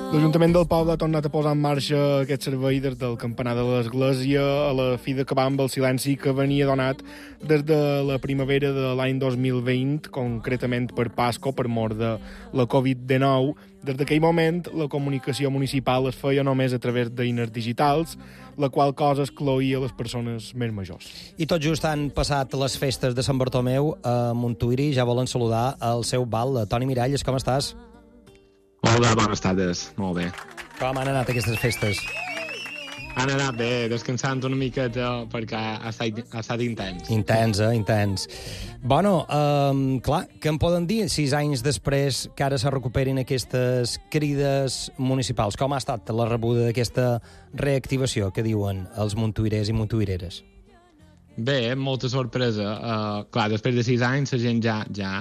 L'Ajuntament del Poble ha tornat a posar en marxa aquest servei des del campanar de l'església a la fi d'acabar amb el silenci que venia donat des de la primavera de l'any 2020, concretament per Pasco, per mort de la Covid-19. Des d'aquell moment, la comunicació municipal es feia només a través d'eines digitals, la qual cosa excloïa les persones més majors. I tot just han passat les festes de Sant Bartomeu a Montuïri. Ja volen saludar el seu val. Toni Miralles, com estàs? Hola, bones tardes. Molt bé. Com han anat aquestes festes? Han anat bé, descansant una miqueta perquè ha estat intens. Intens. Bueno, clar, què em poden dir 6 anys després que ara se recuperin aquestes crides municipals? Com ha estat la rebuda d'aquesta reactivació que diuen els montuirers i montuireres? Bé, molta sorpresa. Clar, després de 6 anys la gent ja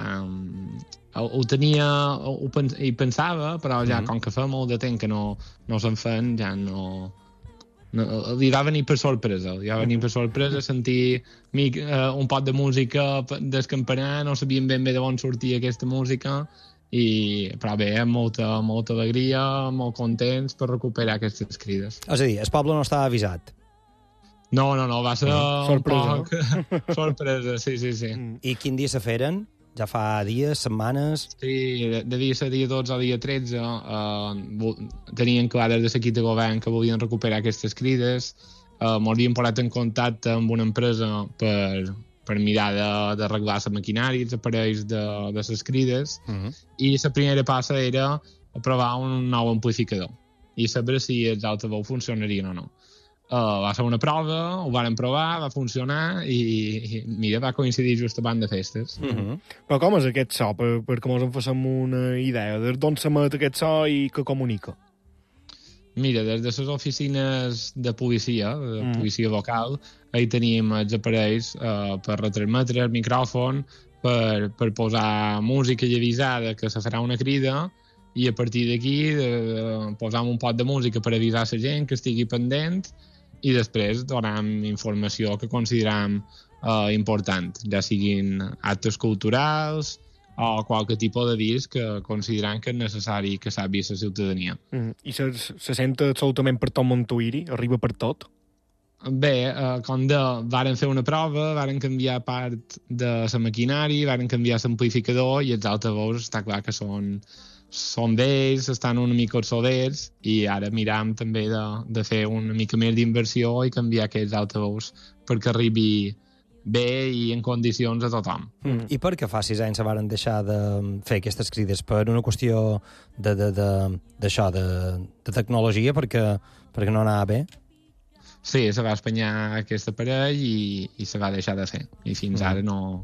ho tenia, hi pensava, però ja com que fa molt de temps que no se'n fan, ja no li va venir per sorpresa. Sentir un pot de música del campanar, no sabíem ben bé d'on sortia aquesta música, però bé, molta alegria, molt contents per recuperar aquestes crides. És a dir, el poble no estava avisat. No, va ser sorpresa. un poc sorpresa, sí. I quin dia se feren? Ja fa dies, setmanes? Sí, devia ser dia 12 o dia 13. Tenien clar des de l'equip de govern que volien recuperar aquestes crides. M'havíem posat en contacte amb una empresa per mirar d'arreglar la maquinària, els aparells de les crides, i la primera passa era provar un nou amplificador i saber si els altaveus funcionarien o no. Va ser una prova, ho vàrem provar, va funcionar i mira, va coincidir just abans de festes. Però com és aquest so, perquè ens en facem una idea? D'on s'emet aquest so i què comunica? Mira, des de les oficines de policia local, ahí tenim els aparells per retransmetre el micròfon, per posar música i avisar que se farà una crida, i a partir d'aquí posam un pot de música per avisar la gent que estigui pendent, i després donem informació que consideram important, ja siguin actes culturals o qualque tipus d'avís que consideram que és necessari que sàpiga la ciutadania. I se sent absolutament per tot Montuïri? Arriba per tot? Bé, varen fer una prova, varen canviar part de la maquinària, varen canviar l'amplificador i els altaveus està clar que són vells, estan una mica obsolets, i ara miram també de fer una mica més d'inversió i canviar aquests altaveus perquè arribi bé i en condicions a tothom. I per què fa 6 anys se varen deixar de fer aquestes crides? Per una qüestió d'això, de tecnologia, perquè no anava bé? Sí, se va espanyar aquest aparell i se va deixar de fer. I fins ara no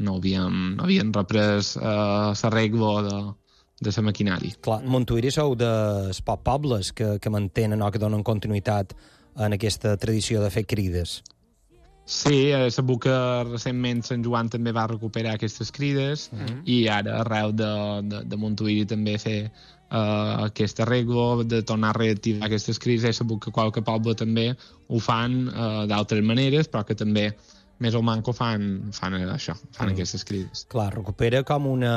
havien reprès l'arreglo de la maquinària. Clar, Montuïri sou dels pobles que mantenen o que donen continuïtat en aquesta tradició de fer crides. Sí, sabut que recentment Sant Joan també va recuperar aquestes crides i ara arreu de Montuïri també fer aquest arreglo, de tornar a reactivar aquestes crides. He sabut que qualque poble també ho fan d'altres maneres, però que també més o manco fan això, fan aquestes crides. Clar, recupera com una